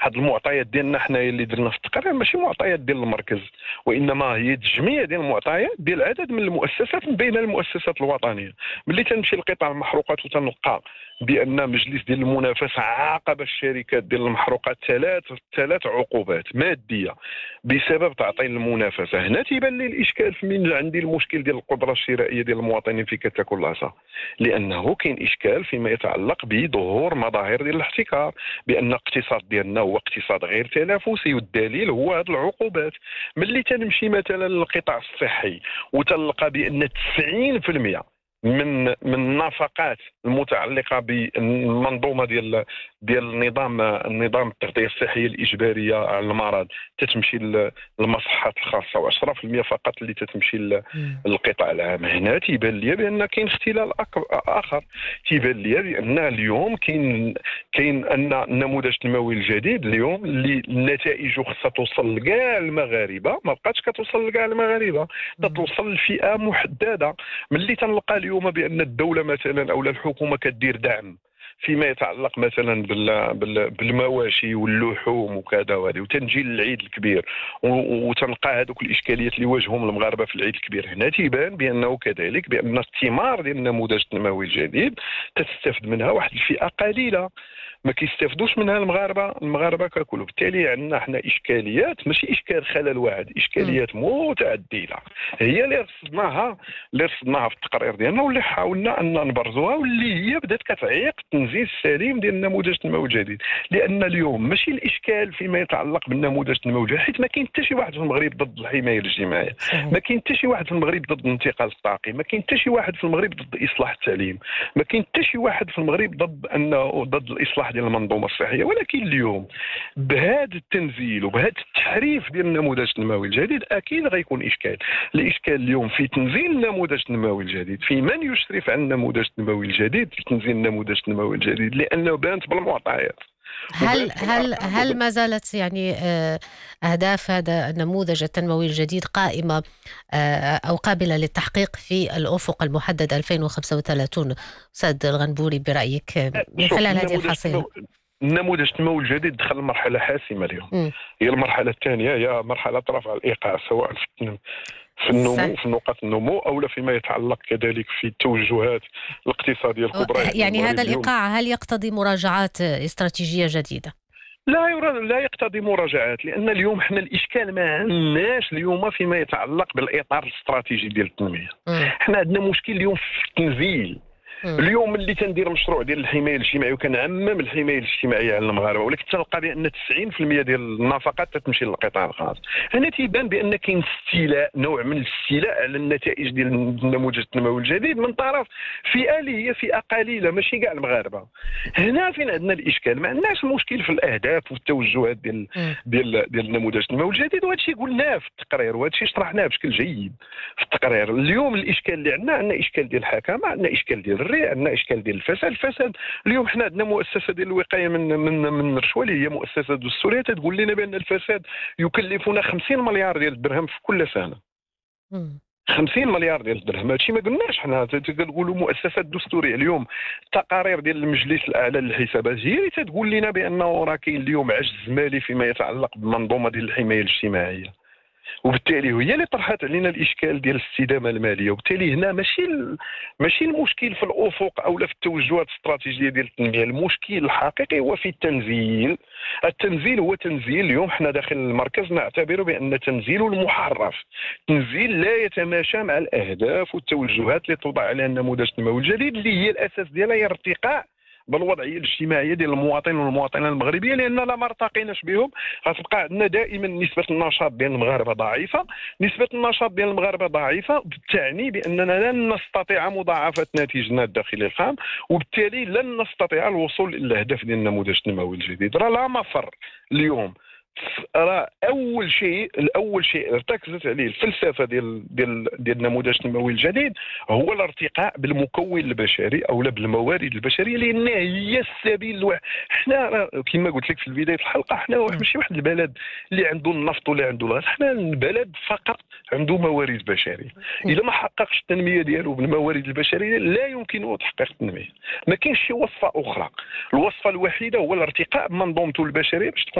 هاد المعطيات ديالنا حنايا اللي درنا في التقرير ماشي معطيات ديال المركز، وانما هي تجميع ديال المعطيات ديال عدد من المؤسسات من بين المؤسسات الوطنيه. ملي تنمشي لقطاع المحروقات وتنلقى بان مجلس ديال المنافسه عاقب الشركات ديال المحروقات ثلاث عقوبات ماديه بسبب تعطيل المنافسه. هنا تيبان لي الاشكال في من عندي المشكل ديال القدره الشرائيه ديال المواطنين في كتاكلاسا، لانه كاين اشكال فيما يتعلق بظهور مظاهر ديال الاحتكار، بان الاقتصاد ديالنا هو اقتصاد غير تنافسي، والدليل هو هذه العقوبات. ملي تنمشي مثلا للقطاع الصحي وتلقى بان 90% من النفقات المتعلقه بالمنظومه ديال النظام التغطيه الصحيه الاجباريه على المرض تتمشي للمصحات الخاصه، و10% فقط اللي تتمشي للقطاع العام. هنا تيبان لي بان كاين اختلال اخر. تيبان لي بان اليوم كاين ان النموذج التنموي الجديد اليوم اللي نتائجه خصها توصل لكاع المغاربه، ما بقاتش كتوصل لكاع المغاربه، تتوصل لفئه محدده. ملي تنلقى اليوم بان الدوله مثلا او الحكومه كدير دعم فيما يتعلق مثلا بالمواشي واللحوم وكذا وهذه، وتنجي للعيد الكبير وتنلقى هذوك الاشكاليات اللي واجههم المغاربه في العيد الكبير، هنا تيبان بانه كذلك بان الثمار ديال النموذج التنموي الجديد تستفد منها واحد الفئه قليله، ما كيستافدوش منها المغاربه ككل. وبالتالي عندنا حنا اشكاليات، ماشي اشكال خلل واحد، اشكاليات متعدده هي اللي رصدناها في التقرير ديالنا، واللي حاولنا ان نبرزوها، واللي هي بدات كتعيق التنزيل السليم ديال النموذج التنموي الجديد. لان اليوم ماشي الاشكال فيما يتعلق بالنموذج التنموي الجديد، حيت ما كاين حتى شي واحد في المغرب ضد الحمايه الاجتماعيه، ما كاين حتى شي واحد في المغرب ضد الانتقال الطاقي، ما كاين حتى شي واحد في المغرب ضد اصلاح التعليم، ما كاين حتى شي واحد في المغرب ضد الاصلاح ديال المنظومه الصحيه. ولكن اليوم بهذا التنزيل وبهذا التحريف ديال النموذج التنموي الجديد اكيد غيكون اشكال. الاشكال اليوم في تنزيل النموذج التنموي الجديد، في من يشرف على النموذج التنموي الجديد في تنزيل النموذج التنموي الجديد، لانه بانت بالمعطيات. هل ما زالت يعني أهداف هذا النموذج التنموي الجديد قائمة أو قابلة للتحقيق في الأفق المحدد 2035 أستاذ الغنبوري برأيك من خلال هذه الحصيلة؟ النموذج التنموي الجديد دخل مرحلة حاسمة اليوم. هي المرحلة الثانية، هي مرحلة رفع الإيقاع، سواء في النمو، في نقاط النمو، أو فيما يتعلق كذلك في التوجهات الاقتصادية الكبرى. يعني هذا الإيقاع هل يقتضي مراجعات استراتيجية جديدة؟ لا يقتضي مراجعات، لأن اليوم حنا الإشكال ما عندناش اليوم فيما يتعلق بالإطار الاستراتيجي ديال التنمية. حنا عندنا مشكل اليوم في التنزيل. اليوم اللي تندير مشروع ديال الحمايه الاجتماعيه وكنعمم الحمايه الاجتماعيه على المغاربه، ولكن تلقى بان 90% ديال النفقات تتمشي للقطاع الخاص. هنا تيبان بان كاين استيلاء، نوع من الاستيلاء على النتائج ديال النموذج التنموي الجديد من طرف فئه اللي هي فئه قليله، ماشي كاع المغاربه. هنا فين عندنا الاشكال. ما عندناش المشكل في الاهداف والتوجهات ديال النموذج التنموي الجديد، وهذا الشيء قلناه في التقرير، وهذا الشيء شرحناه بشكل جيد في التقرير. اليوم الاشكال اللي عندنا اشكال ديال الحكامه، عندنا اشكال ديال عندنا اشكال ديال الفساد. اليوم حنا عندنا مؤسسه ديال الوقايه من الرشوه اللي هي مؤسسه دستوريه تقول لنا بان الفساد يكلفنا 50 مليار ديال الدرهم في كل سنه. 50 مليار ديال الدرهم، هادشي ما قلناش حنا، تقولوا مؤسسات دستوريه. اليوم التقارير ديال المجلس الاعلى للحسابات هي اللي تقول لنا بانه راه كاين اليوم عجز مالي فيما يتعلق بالمنظومه ديال الحمايه الاجتماعيه، وبالتالي هي اللي طرحت علينا الاشكال ديال الاستدامه الماليه. وبالتالي هنا ماشي المشكل في الافق او في التوجهات الاستراتيجيه ديال التنميه، المشكل الحقيقي هو في التنزيل. التنزيل هو تنزيل اليوم حنا داخل المركز نعتبر بان تنزيل المحرف، تنزيل لا يتماشى مع الاهداف والتوجهات اللي توضع عليها النموذج التنموي الجديد، اللي هي الاساس ديالها هي ارتقاء بالوضعيه الاجتماعيه ديال المواطن والمواطنه المغربيه. لان لا ما ارتقيناش بهم غتبقى عندنا دائما نسبه النشاط ديال المغاربه ضعيفه. نسبه النشاط ديال المغاربه ضعيفه تعني باننا لن نستطيع مضاعفه ناتجنا الداخلي الخام، وبالتالي لن نستطيع الوصول الى الاهداف ديال النموذج التنموي الجديد. راه لا مفر اليوم. راه اول شيء ارتكزت عليه الفلسفه ديال النموذج التنموي الجديد هو الارتقاء بالمكون البشري او بالموارد البشريه، لان هي السبيل الوحيد. حنا كما قلت لك في بدايه الحلقه، حنا ماشي واحد البلد اللي عنده النفط ولا عنده الغاز، حنا البلد فقط عنده موارد بشريه. اذا ما حققش التنميه ديالو بالموارد البشريه لا يمكنه تحقيق التنميه. ما كاينش شي وصفه اخرى، الوصفه الوحيده هو الارتقاء بمنظومته البشريه باش